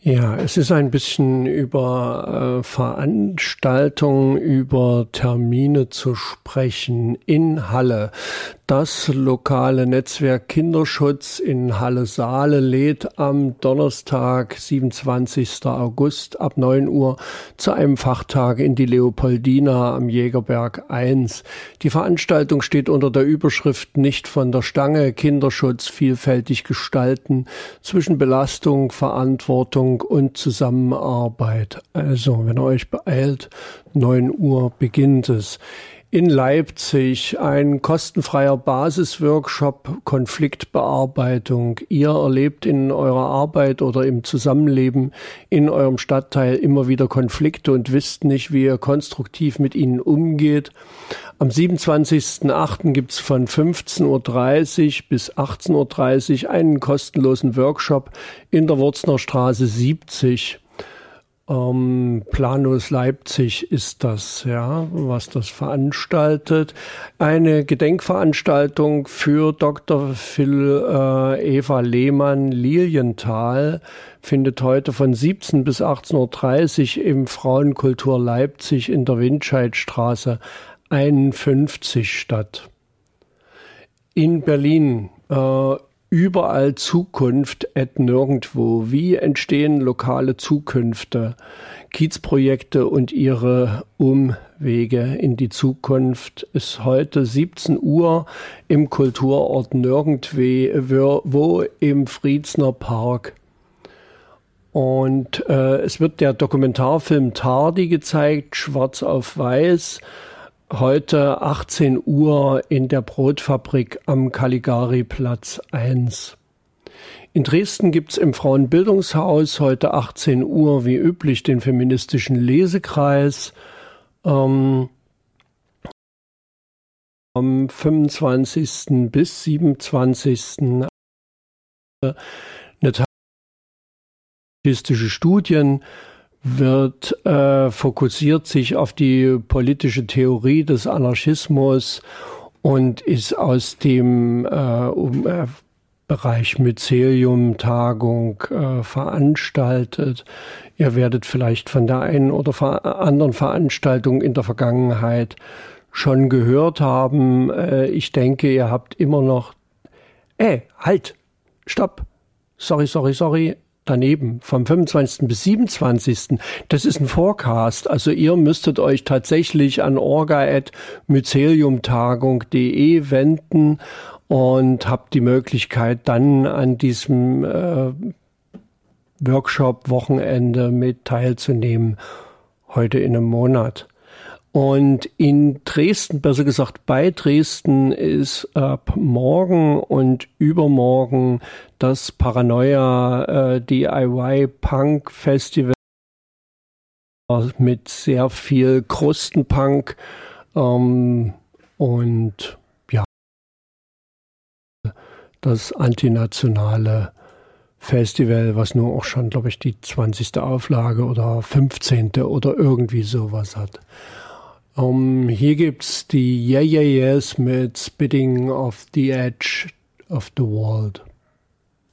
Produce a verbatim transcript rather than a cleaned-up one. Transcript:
Ja, es ist ein bisschen über äh, Veranstaltungen, über Termine zu sprechen in Halle. Das lokale Netzwerk Kinderschutz in Halle-Saale lädt am Donnerstag, siebenundzwanzigsten August ab neun Uhr zu einem Fachtag in die Leopoldina am Jägerberg eins. Die Veranstaltung steht unter der Überschrift "Nicht von der Stange, Kinderschutz vielfältig gestalten zwischen Belastung, Verantwortung und Zusammenarbeit". Also, wenn ihr euch beeilt, neun Uhr beginnt es. In Leipzig ein kostenfreier Basisworkshop Konfliktbearbeitung. Ihr erlebt in eurer Arbeit oder im Zusammenleben in eurem Stadtteil immer wieder Konflikte und wisst nicht, wie ihr konstruktiv mit ihnen umgeht. Am siebenundzwanzigsten achten gibt's von fünfzehn Uhr dreißig bis achtzehn Uhr dreißig einen kostenlosen Workshop in der Wurzner Straße siebzig. Ähm, Planus Leipzig ist das, ja, was das veranstaltet. Eine Gedenkveranstaltung für Doktor Phil äh, Eva Lehmann Lilienthal findet heute von siebzehn bis achtzehn Uhr dreißig im Frauenkultur Leipzig in der Windscheidstraße einundfünfzig statt. In Berlin äh, Überall Zukunft at nirgendwo. Wie entstehen lokale Zukünfte? Kiezprojekte und ihre Umwege in die Zukunft ist heute siebzehn Uhr im Kulturort Nirgendwo im Friedsner Park. Und äh, es wird der Dokumentarfilm Tardi gezeigt, schwarz auf weiß. Heute achtzehn Uhr in der Brotfabrik am Caligari-Platz eins. In Dresden gibt's im Frauenbildungshaus heute achtzehn Uhr wie üblich den feministischen Lesekreis. Ähm, am fünfundzwanzigsten bis siebenundzwanzigsten eine statistische Studien wird äh, fokussiert sich auf die politische Theorie des Anarchismus und ist aus dem äh, um, äh, Bereich Mycelium-Tagung äh, veranstaltet. Ihr werdet vielleicht von der einen oder ver- anderen Veranstaltung in der Vergangenheit schon gehört haben. Äh, ich denke, ihr habt immer noch... Ey, halt! Stopp! Sorry, sorry, sorry. Daneben, vom fünfundzwanzigsten bis siebenundzwanzigsten Das ist ein Forecast. Also ihr müsstet euch tatsächlich an orga at myceliumtagung punkt de wenden und habt die Möglichkeit, dann an diesem äh, Workshop-Wochenende mit teilzunehmen, heute in einem Monat. Und in Dresden, besser gesagt bei Dresden, ist ab morgen und übermorgen das Paranoia äh, D I Y Punk Festival mit sehr viel Krustenpunk ähm, und ja, das antinationale Festival, was nur auch schon, glaube ich, die zwanzigste Auflage oder fünfzehnte oder irgendwie sowas hat. Um, hier gibt's die Yeah Yeah Yeahs mit Spitting off the Edge of the World.